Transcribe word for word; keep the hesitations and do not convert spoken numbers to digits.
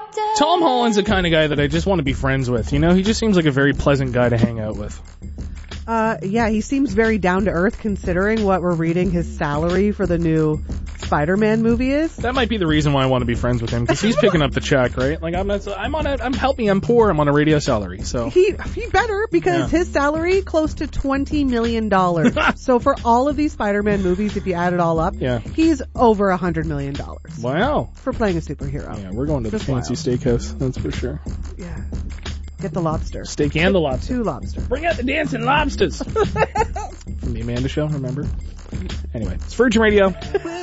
Tom Holland's the kind of guy that I just want to be friends with. You know, he just seems like a very pleasant guy to hang out with. Uh, yeah, he seems very down to earth considering what we're reading his salary for the new Spider-Man movie is. That might be the reason why I want to be friends with him, because he's picking up the check, right? Like, I'm not, I'm on a, I'm helping, I'm poor, I'm on a radio salary, so. He, he better, because Yeah. his salary close to twenty million dollars. So for all of these Spider-Man movies, if you add it all up, Yeah. he's over one hundred million dollars Wow. for playing a superhero. Yeah, we're going to the Just fancy steakhouse, that's for sure. Yeah. Get the lobster. Steak and the lobster. Two lobster. Bring out the dancing lobsters. From the Amanda Show, remember? Anyway, it's Virgin Radio.